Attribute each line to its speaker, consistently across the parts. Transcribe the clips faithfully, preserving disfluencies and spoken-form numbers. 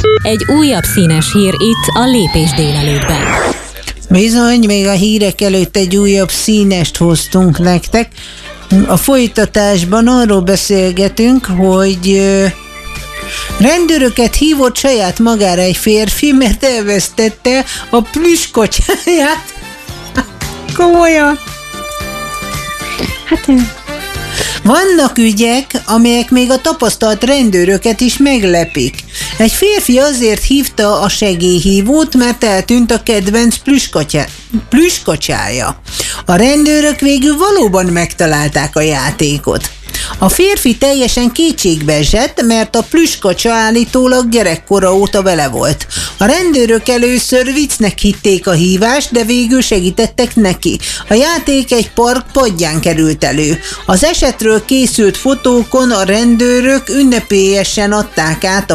Speaker 1: Egy újabb színes hír itt a Lépés délelőttben.
Speaker 2: Bizony, még a hírek előtt egy újabb színest hoztunk nektek. A folytatásban arról beszélgetünk, hogy rendőröket hívott saját magára egy férfi, mert elvesztette a plüsskocsáját. Komolyan.
Speaker 3: Hát...
Speaker 2: Vannak ügyek, amelyek még a tapasztalt rendőröket is meglepik. Egy férfi azért hívta a segélyhívót, mert eltűnt a kedvenc plüsskocsája. A rendőrök végül valóban megtalálták a játékot. A férfi teljesen kétségbe esett, mert a plüsskocsa állítólag gyerekkora óta vele volt. A rendőrök először viccnek hitték a hívást, de végül segítettek neki. A játék egy park padján került elő. Az esetről készült fotókon a rendőrök ünnepélyesen adták át a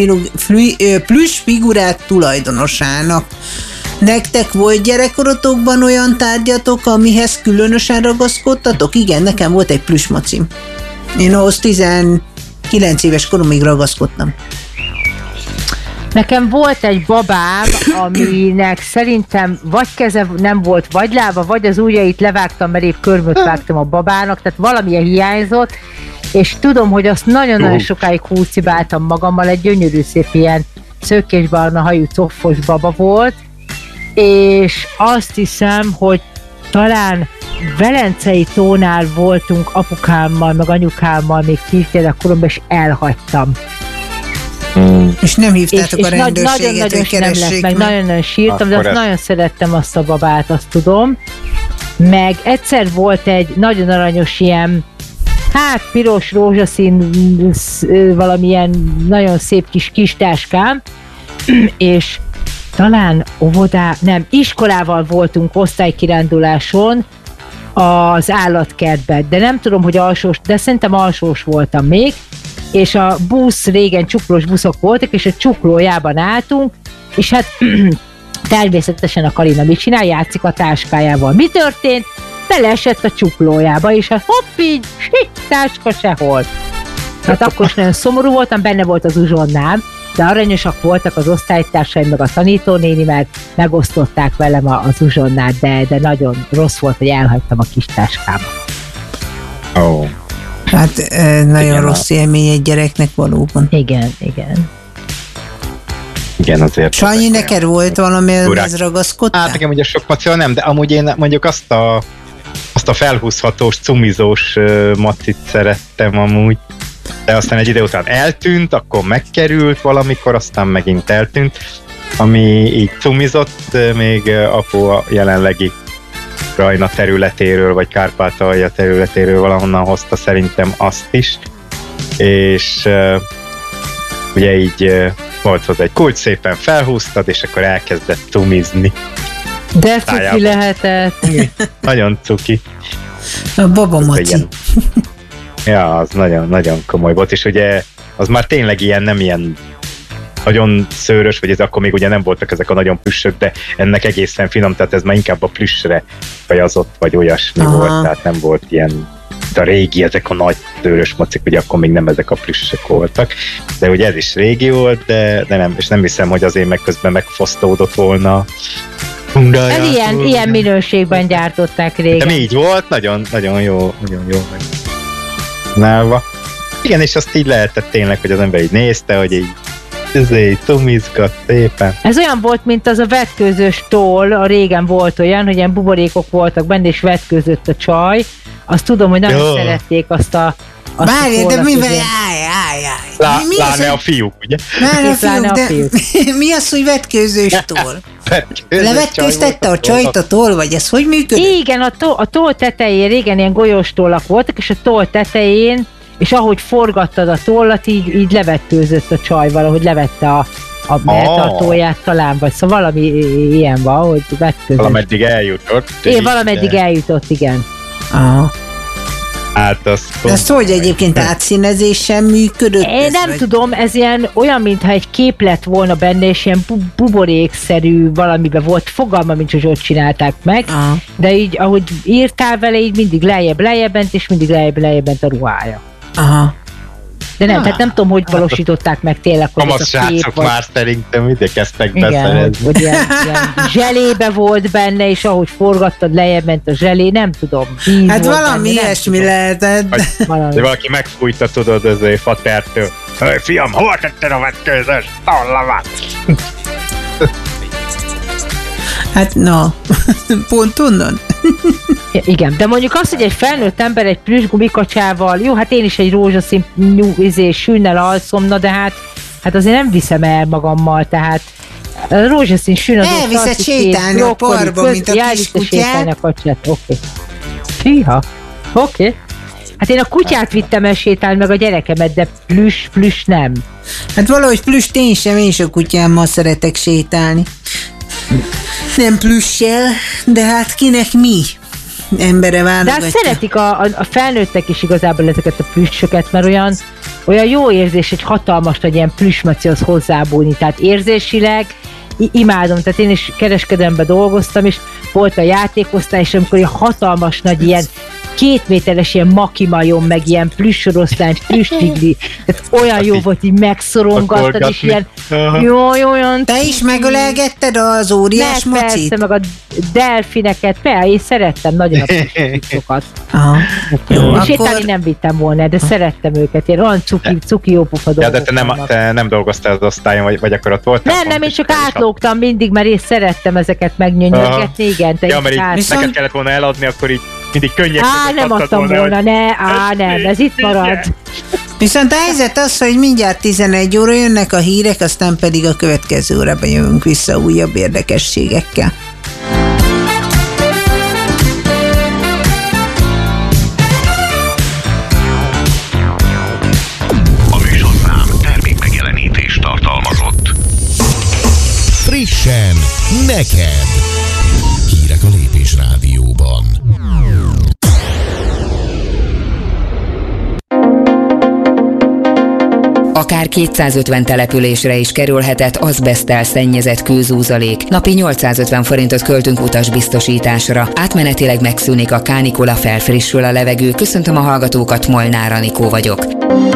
Speaker 2: plüssfigurát tulajdonosának. Nektek volt gyerekkorotokban olyan tárgyatok, amihez különösen ragaszkodtatok? Igen, nekem volt egy plüssmacim. Én ahhoz tizenkilenc éves koromig ragaszkodtam.
Speaker 3: Nekem volt egy babám, aminek szerintem vagy keze nem volt, vagy lába, vagy az ujjait levágtam, mert épp körmöt vágtam a babának, tehát valamilyen hiányzott, és tudom, hogy azt nagyon-nagyon sokáig húzcibáltam magammal, egy gyönyörű szép ilyen szőkésbarna hajú coffos baba volt, és azt hiszem, hogy talán Velencei tónál voltunk apukámmal, meg anyukámmal még kisgyerekkoromban, és elhagytam.
Speaker 2: Mm. És nem hívtátok
Speaker 3: és,
Speaker 2: a rendőrséget,
Speaker 3: nagyon-nagyon
Speaker 2: hogy keressék
Speaker 3: meg. meg nagyon-nagyon sírtam, akkor de azt ez... nagyon szerettem azt a babát, azt tudom. Meg egyszer volt egy nagyon aranyos ilyen, hát piros, rózsaszín, valamilyen nagyon szép kis kis táskám, és talán óvodá, nem, iskolával voltunk osztálykiránduláson az állatkertben, de nem tudom, hogy alsós, de szerintem alsós voltam még, és a busz, régen csuklós buszok voltak, és a csuklójában álltunk, és hát természetesen a Karina mit csinál? Játszik a táskájával. Mi történt? Beleesett a csuklójába, és hát hopp így, táska sehol. Hát akkor is nagyon szomorú voltam, benne volt az uzsonnám, de aranyosak voltak az osztálytársaim, meg a tanítónéni, mert megosztották velem az uzsonnát, de, de nagyon rossz volt, hogy elhagytam a kis táskámat.
Speaker 2: Oh. Hát eh, nagyon igen, rossz a... élmény egy gyereknek valóban.
Speaker 3: Igen, igen.
Speaker 4: Igen, azért.
Speaker 2: Sanyi, neked volt valami, ez ragaszkodtál?
Speaker 4: Hát nekem ugye sok macera nem, de amúgy én mondjuk azt a, azt a felhúzhatós, cumizós uh, macit szerettem amúgy. De aztán egy idő után eltűnt, akkor megkerült valamikor, aztán megint eltűnt. Ami így cumizott, még apu a jelenlegi Rajna területéről, vagy Kárpátalja területéről valahonnan hozta szerintem azt is. És uh, ugye így uh, volt hozzá egy kulcs, szépen felhúztad, és akkor elkezdett cumizni.
Speaker 3: De cuki lehetett.
Speaker 4: Nagyon cuki.
Speaker 2: A babamaci.
Speaker 4: Ja, az nagyon, nagyon komoly volt, és ugye az már tényleg ilyen, nem ilyen nagyon szőrös, vagy ez akkor még ugye nem voltak ezek a nagyon plüssök, de ennek egészen finom, tehát ez már inkább a plüssre fejazott, vagy olyasmi aha. volt, tehát nem volt ilyen, de a régi, ezek a nagy szőrös macik, ugye akkor még nem ezek a plüssök voltak, de ugye ez is régi volt, de, de nem, és nem hiszem, hogy azért meg közben megfosztódott volna.
Speaker 3: Ez ilyen, ilyen minőségben gyártották régen.
Speaker 4: De így volt, nagyon, nagyon jó, nagyon jó meg. Nálva. Igen, és azt így lehetett tényleg, hogy az ember így nézte, hogy így ezért tumizgat szépen.
Speaker 3: Ez olyan volt, mint az a vetkőzős toll, a régen volt olyan, hogy ilyen buborékok voltak benne, és vetkőzött a csaj. Azt tudom, hogy nagyon jó. Szerették azt a
Speaker 2: Várj, de mivel? Állj, állj, állj.
Speaker 4: Lá, mi láne a fiúk, ugye?
Speaker 2: Láne a fiúk, de a fiúk. Mi az, hogy vetkőzős toll? Levetkőztette a csajt a toll, vagy ez hogy működik?
Speaker 3: Igen, a, to, a toll tetején régen ilyen golyós tollak voltak, és a toll tetején, és ahogy forgattad a tollat, így, így levetkőzött a csaj, valahogy levette a, a melltartóját talán, vagy szóval valami ilyen van, hogy vetkőzött.
Speaker 4: Valameddig eljutott.
Speaker 3: Én valameddig eljutott, igen.
Speaker 2: Aha.
Speaker 4: Hát az
Speaker 2: de ezt hogy egyébként átszínezéssel működött?
Speaker 3: Én nem vagy? tudom, ez ilyen olyan, mintha egy kép lett volna benne, és ilyen bu- buborékszerű valamiben volt, fogalma, mint hogy ott csinálták meg, aha. de így, ahogy írtál vele, így mindig lejjebb, lejjebb bent, és mindig lejjebb, lejjebb bent a ruhája.
Speaker 2: Aha.
Speaker 3: De nem, tehát nem tudom, hogy valósították meg tényleg, hogy
Speaker 4: Kamasz
Speaker 3: ez a kép,
Speaker 4: srácok
Speaker 3: vagy...
Speaker 4: már szerintem ide kezdtek
Speaker 3: Igen,
Speaker 4: beszerezni.
Speaker 3: hogy, hogy ilyen, ilyen zselébe volt benne, és ahogy forgattad, lejjebb ment a zselé, nem tudom.
Speaker 2: Hát valami ilyesmi lehetett.
Speaker 4: Vagy, valami. valaki megfújta, tudod, azért fatertől. Hely, fiam, hol tetted a vetkőzös tollamat?
Speaker 2: Hát no, pont onnan.
Speaker 3: Ja, igen, de mondjuk azt, hogy egy felnőtt ember egy plüss gumikacsával, jó, hát én is egy rózsaszín izé, sűnnel alszom, na de hát, hát azért nem viszem el magammal, tehát rózsaszín sűn az
Speaker 2: elviszed sétálni a parkba, mint a kis kutyát.
Speaker 3: Oké. Okay. Fiha, oké. Okay. Hát én a kutyát vittem el sétálni, meg a gyerekemet, de plüss, plüss nem.
Speaker 2: Hát valahogy plüss én sem, én is a kutyámmal szeretek sétálni. Nem plüssel, de hát kinek mi? Embere válogatja.
Speaker 3: De hát szeretik a, a, a felnőttek is igazából ezeket a plüssöket, mert olyan, olyan jó érzés, egy hatalmas nagy ilyen plüssmacihoz hozzábújni, tehát érzésileg imádom, tehát én is kereskedelemben dolgoztam, és volt a játékosztály, és amikor ilyen hatalmas nagy ilyen két méteres ilyen makimajom, meg ilyen plüssoroszlány, plüsstigli, tehát olyan jó volt így megszorongattad, és ilyen jó, jó, olyan...
Speaker 2: Te is megölelgetted az óriás
Speaker 3: meg,
Speaker 2: macit?
Speaker 3: Persze, meg a delfineket, persze, én szerettem nagyon a plüsssokat. És
Speaker 2: akkor...
Speaker 3: sétálni nem vittem volna, de szerettem őket, én olyan cuki, cuki jópofa dolgok.
Speaker 4: Ja, de te nem, te nem dolgoztál az osztályon, vagy, vagy akkor ott voltál?
Speaker 3: Nem, nem, én csak átlógtam mindig, mert én szerettem ezeket megnyönyörgetni, igen. Te
Speaker 4: ja, mert így
Speaker 2: viszont...
Speaker 4: neked kellett volna eladni, akkor így mindig könnyek.
Speaker 3: Á, nem adtam volna, volna, ne, á, nem, ez itt marad.
Speaker 2: Viszont a helyzet az, hogy mindjárt tizenegy óra jönnek a hírek, aztán pedig a következő órában jövünk vissza újabb érdekességekkel.
Speaker 5: A műsorszám termék megjelenítést tartalmazott.
Speaker 6: Frissen, neked! Hírek a Lépés Rádióban.
Speaker 7: Akár kétszázötven településre is kerülhetett azbeszttel szennyezett kőzúzalék. Napi nyolcszázötven forintot költünk utasbiztosításra. Átmenetileg megszűnik a kánikula, felfrissül a levegő. Köszöntöm a hallgatókat, Molnár Anikó vagyok.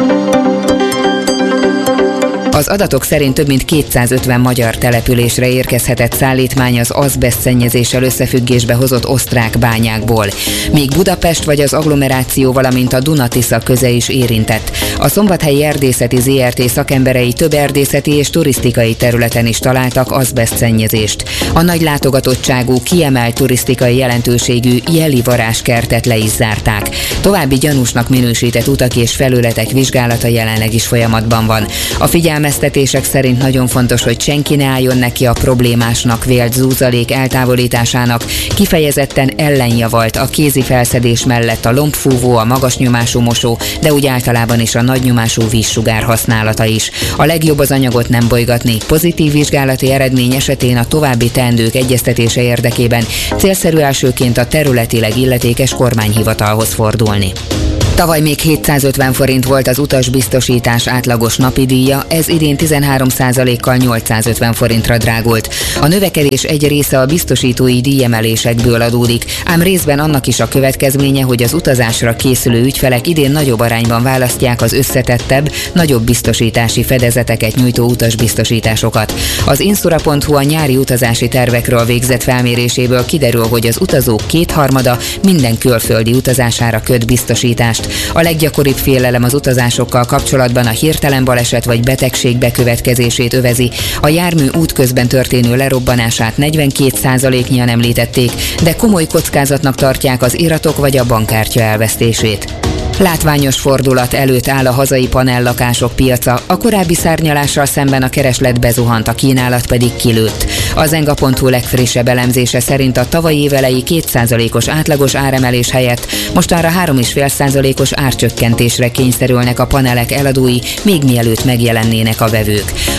Speaker 7: Az adatok szerint több mint kétszázötven magyar településre érkezhetett szállítmány az azbeszt szennyezéssel összefüggésbe hozott osztrák bányákból. Még Budapest vagy az agglomeráció, valamint a Duna-Tisza köze is érintett. A Szombathelyi Erdészeti zé er té szakemberei több erdészeti és turisztikai területen is találtak azbeszt szennyezést. A nagy látogatottságú, kiemelt turisztikai jelentőségű Jeli varázskertet le is zárták. További gyanúsnak minősített utak és felületek vizsgálata jelenleg is folyamatban van. A figyelmeztetések szerint nagyon fontos, hogy senki ne álljon neki a problémásnak vélt zúzalék eltávolításának, kifejezetten ellenjavalt a kézi felszedés mellett a lombfúvó, a magas nyomású mosó, de úgy általában is a nagy nyomású vízsugár használata is. A legjobb az anyagot nem bolygatni. Pozitív vizsgálati eredmény esetén a további teendők egyeztetése érdekében célszerű elsőként a területileg illetékes kormányhivatalhoz fordulni. Tavaly még hétszázötven forint volt az utasbiztosítás átlagos napi díja, ez idén tizenhárom százalékkal nyolcszázötven forintra drágult. A növekedés egy része a biztosítói díjemelésekből adódik, ám részben annak is a következménye, hogy az utazásra készülő ügyfelek idén nagyobb arányban választják az összetettebb, nagyobb biztosítási fedezeteket nyújtó utasbiztosításokat. Az insura pont hu a nyári utazási tervekről végzett felméréséből kiderül, hogy az utazók kétharmada minden külföldi utazására köt biztosítást. A leggyakoribb félelem az utazásokkal kapcsolatban a hirtelen baleset vagy betegség bekövetkezését övezi. A jármű útközben történő lerobbanását negyvenkét százaléknyian említették, de komoly kockázatnak tartják az iratok vagy a bankkártya elvesztését. Látványos fordulat előtt áll a hazai panellakások piaca, a korábbi szárnyalással szemben a kereslet bezuhant, a kínálat pedig kilőtt. Az enga pont hu legfrissebb elemzése szerint a tavalyi évelei két százalékos átlagos áremelés helyett mostanra három egész öt százalékos árcsökkentésre kényszerülnek a panelek eladói, még mielőtt megjelennének a vevők.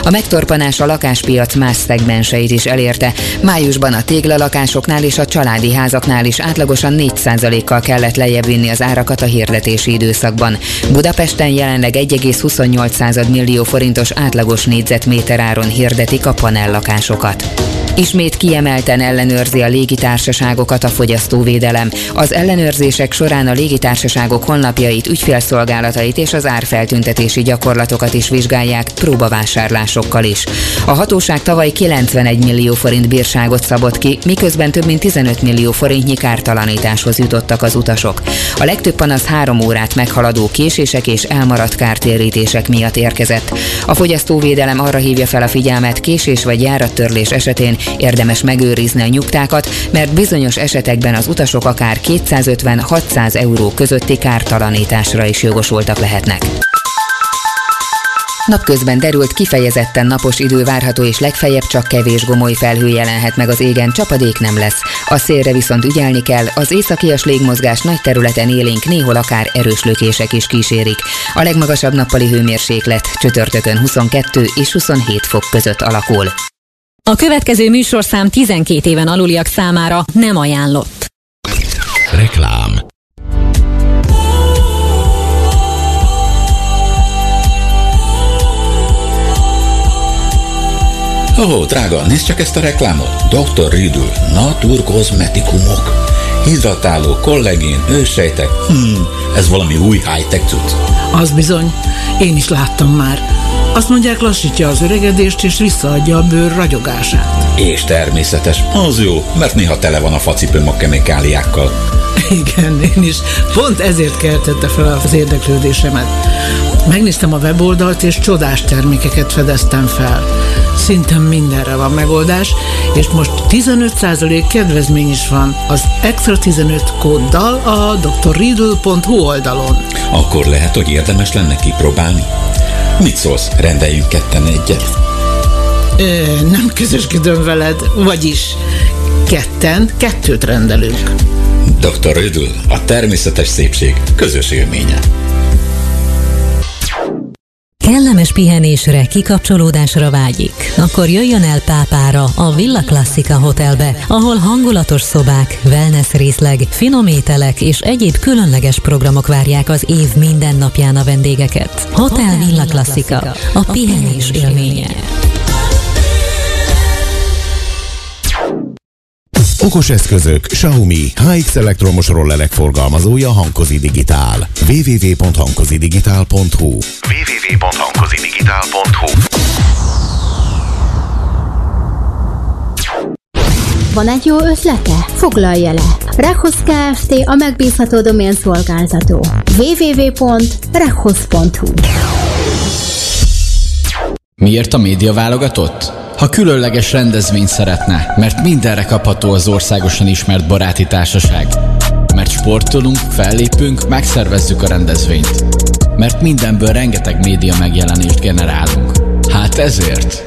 Speaker 7: A megtorpanás a lakáspiac más szegmenseit is elérte. Májusban a téglalakásoknál és a családi házaknál is átlagosan négy százalékkal kellett lejjebb vinni az árakat a hirdetési időszakban. Budapesten jelenleg egy egész huszonnyolc millió forintos átlagos négyzetméter áron hirdetik a panellakásokat. Ismét kiemelten ellenőrzi a légitársaságokat a fogyasztóvédelem. Az ellenőrzések során a légitársaságok honlapjait, ügyfélszolgálatait és az árfeltüntetési gyakorlatokat is vizsgálják próbavásárlásokkal is. A hatóság tavaly kilencvenegy millió forint bírságot szabott ki, miközben több mint tizenöt millió forintnyi kártalanításhoz jutottak az utasok. A legtöbb panasz három órát meghaladó késések és elmaradt kártérítések miatt érkezett. A fogyasztóvédelem arra hívja fel a figyelmet, késés vagy járattörlés esetén érdemes megőrizni a nyugtákat, mert bizonyos esetekben az utasok akár kétszázötven-hatszáz euró közötti kártalanításra is jogosultak lehetnek. Napközben derült, kifejezetten napos idő várható, és legfeljebb csak kevés gomoly felhő jelenhet meg az égen, csapadék nem lesz. A szélre viszont ügyelni kell, az északias légmozgás nagy területen élénk, néhol akár erős lökések is kísérik. A legmagasabb nappali hőmérséklet csütörtökön huszonkettő és huszonhét fok között alakul.
Speaker 1: A következő műsorszám tizenkét éven aluliak számára nem ajánlott.
Speaker 6: Reklám.
Speaker 8: Ó, oh, drága, nézd csak ezt a reklámot. doktor Riedl, naturkozmetikumok. Hidratáló, kollagén, őssejtek. Hmm, ez valami új high-tech cucc.
Speaker 9: Az bizony, én is láttam már. Azt mondják, lassítja az öregedést és visszaadja a bőr ragyogását.
Speaker 8: És természetes, az jó, mert néha tele van a facipőm a kemikáliákkal.
Speaker 9: Igen, én is. Pont ezért keltette fel az érdeklődésemet. Megnéztem a weboldalt, és csodás termékeket fedeztem fel. Szinte mindenre van megoldás, és most tizenöt százalék kedvezmény is van az Extra tizenöt kóddal a doktor riedl pont hu oldalon.
Speaker 8: Akkor lehet, hogy érdemes lenne kipróbálni. Mit szólsz, rendeljünk ketten egyet?
Speaker 9: Ö, nem közösködöm veled, vagyis ketten kettőt rendelünk.
Speaker 8: doktor Riedl, a természetes szépség közös élménye.
Speaker 1: Kellemes pihenésre, kikapcsolódásra vágyik? Akkor jöjjön el Pápára, a Villa Classica Hotelbe, ahol hangulatos szobák, wellness részleg, finom ételek és egyéb különleges programok várják az év minden napján a vendégeket. Hotel Villa Classica, a pihenés élménye.
Speaker 6: Okos eszközök, Xiaomi, há iksz elektromos rollerek forgalmazója Hankozi Digitál. double-u double-u double-u pont hankozidigitál pont hu
Speaker 5: double-u double-u double-u pont hankozidigitál pont hu.
Speaker 10: Van egy jó ötlete? Foglalja le! Rekhoz Kft. A megbízható domén szolgáltató. double-u double-u double-u pont rekhoz pont hu.
Speaker 11: Miért a média válogatott? Ha különleges rendezvényt szeretne, mert mindenre kapható az országosan ismert baráti társaság. Mert sportolunk, fellépünk, megszervezzük a rendezvényt. Mert mindenből rengeteg média megjelenést generálunk. Hát ezért.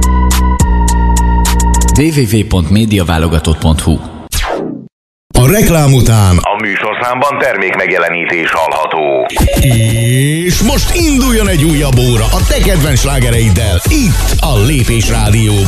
Speaker 11: double-u double-u double-u pont médiaválogatott pont hu.
Speaker 6: A reklám után
Speaker 5: A műsorszámban termék megjelenítés hallható.
Speaker 6: és most induljon egy újabb óra a te kedvenc slágereiddel itt a Lépés Rádióban.